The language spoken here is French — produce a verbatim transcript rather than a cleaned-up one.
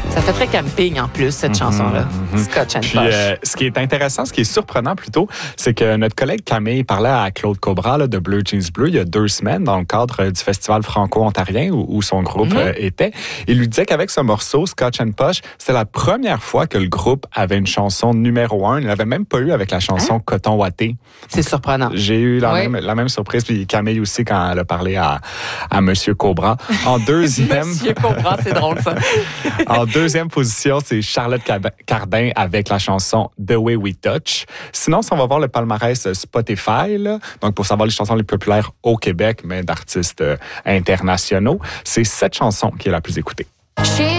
Ça fait très camping en plus, cette mm-hmm, chanson-là. Mm-hmm. Scotch and Puis, Posh. Euh, ce qui est intéressant, ce qui est surprenant plutôt, c'est que notre collègue Camille parlait à Claude Cobra là, de Bleu Jeans Bleu il y a deux semaines dans le cadre du festival franco-ontarien où, où son groupe mm-hmm. euh, était. Il lui disait qu'avec ce morceau, Scotch and Posh, c'était la première fois que le groupe avait une chanson numéro un. Il l'avait même pas eu avec la chanson hein? Coton Watté. C'est surprenant. J'ai eu la, oui. même, la même surprise. Puis Camille aussi quand elle a parlé à, à Monsieur Cobra. En deuxième... Monsieur Cobra, c'est drôle ça. En deuxième position, c'est Charlotte Cardin avec la chanson The Way We Touch. Sinon, si on va voir le palmarès Spotify, là, donc pour savoir les chansons les plus populaires au Québec, mais d'artistes internationaux, c'est cette chanson qui est la plus écoutée.